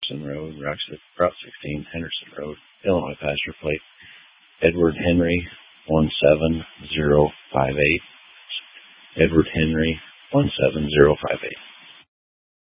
Road, Route 16, Henderson Road, Illinois Passenger Plate, Edward Henry 17058. Edward Henry 17058.